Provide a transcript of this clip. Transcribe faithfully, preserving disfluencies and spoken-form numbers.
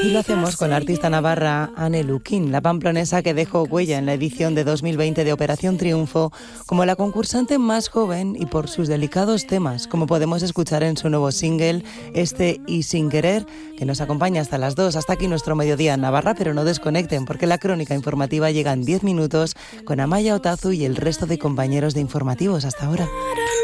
Y lo hacemos con la artista navarra Ane Luquín, la pamplonesa que dejó huella en la edición de dos mil veinte de Operación Triunfo como la concursante más joven y por sus delicados temas, como podemos escuchar en su nuevo single, este Y Sin Querer, que nos acompaña hasta las dos. Hasta aquí nuestro mediodía en Navarra, pero no desconecten porque la crónica informativa llega en diez minutos con Amaya Otazu y el resto de compañeros de informativos. Hasta ahora.